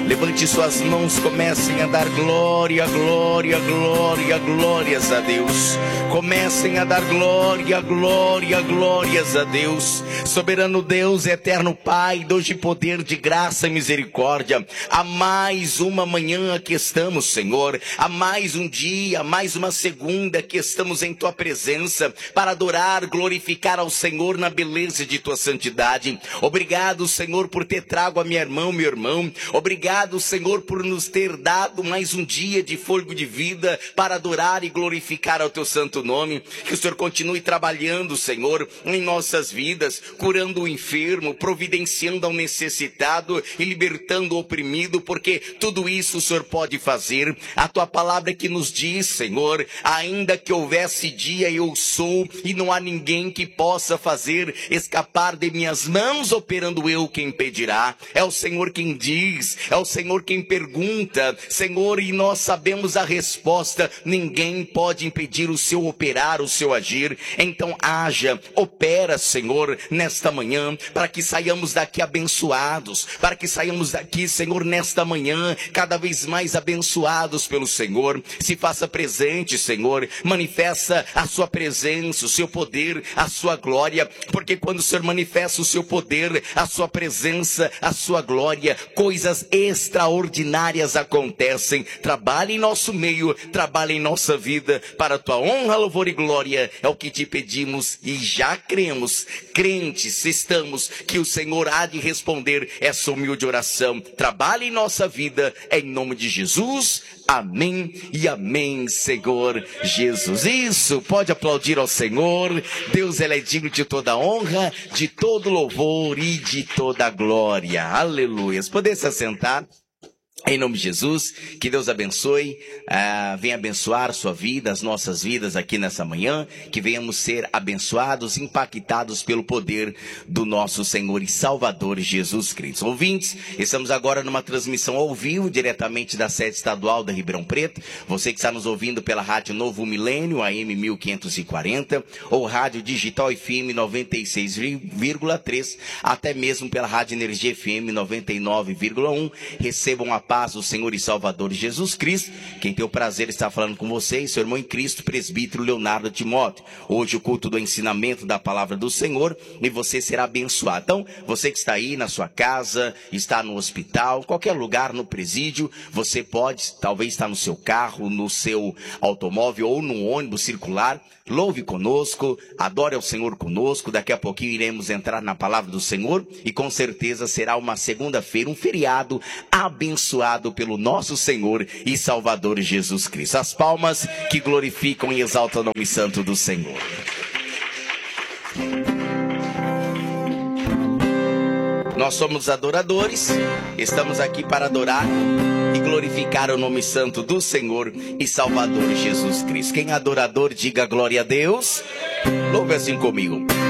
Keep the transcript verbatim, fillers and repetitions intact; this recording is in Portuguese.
Levante suas mãos, comecem a dar glória, glória, glória, glórias a Deus. Comecem a dar glória, glória, glórias a Deus. Soberano Deus, eterno Pai, Deus de poder, de graça e misericórdia, há mais uma manhã que estamos, Senhor, há mais um dia, mais uma segunda que estamos em Tua presença para adorar, glorificar ao Senhor na beleza de Tua santidade. Obrigado, Senhor, por ter trago a minha irmã, meu irmão. Obrigado, Senhor, por nos ter dado mais um dia de fôlego de vida para adorar e glorificar ao Teu santo nome. Que o Senhor continue trabalhando, Senhor, em nossas vidas, curando o enfermo, providenciando ao necessitado e libertando o oprimido, porque tudo isso o Senhor pode fazer. A Tua palavra que nos diz, Senhor, ainda que houvesse dia, eu sou, e não há ninguém que possa fazer escapar de minhas mãos, operando eu quem impedirá. É o Senhor quem diz, é o Senhor quem pergunta, Senhor, e nós sabemos a resposta: ninguém pode impedir o seu operar, o seu agir. Então haja, opera, Senhor, nesta manhã, para que saiamos daqui abençoados, para que saiamos daqui, Senhor, nesta manhã, cada vez mais abençoados pelo Senhor. Se faça presente, Senhor, manifesta a sua presença, o seu poder, a sua glória, porque quando o Senhor manifesta o seu poder, a sua presença, a sua glória, coisas extraordinárias acontecem. Trabalhe em nosso meio, trabalhe em nossa vida, para a Tua honra, louvor e glória, é o que te pedimos e já cremos, crentes estamos, que o Senhor há de responder essa humilde oração. Trabalhe em nossa vida, em nome de Jesus, amém e amém, Senhor Jesus. Isso, pode aplaudir ao Senhor. Deus, Ele é digno de toda honra, de todo louvor e de toda glória. Aleluia. Poder se assentar. Em nome de Jesus, que Deus abençoe, uh, venha abençoar sua vida, as nossas vidas aqui nessa manhã, que venhamos ser abençoados, impactados pelo poder do nosso Senhor e Salvador Jesus Cristo. Ouvintes, estamos agora numa transmissão ao vivo, diretamente da sede estadual da Ribeirão Preto. Você que está nos ouvindo pela Rádio Novo Milênio, A M mil quinhentos e quarenta, ou Rádio Digital F M noventa e seis vírgula três, até mesmo pela Rádio Energia F M noventa e nove vírgula um, recebam a paz do Senhor e Salvador Jesus Cristo. Quem tem o prazer de estar falando com vocês, seu irmão em Cristo, presbítero Leonardo Timóteo. Hoje o culto do ensinamento da palavra do Senhor, e você será abençoado. Então, você que está aí na sua casa, está no hospital, qualquer lugar, no presídio, você pode, talvez está no seu carro, no seu automóvel ou no ônibus circular. Louve conosco, adore ao Senhor conosco. Daqui a pouquinho iremos entrar na palavra do Senhor e com certeza será uma segunda-feira, um feriado abençoado pelo nosso Senhor e Salvador Jesus Cristo. As palmas que glorificam e exaltam o nome santo do Senhor. Nós somos adoradores, estamos aqui para adorar e glorificar o nome santo do Senhor e Salvador Jesus Cristo. Quem é adorador, diga glória a Deus. Louve assim comigo.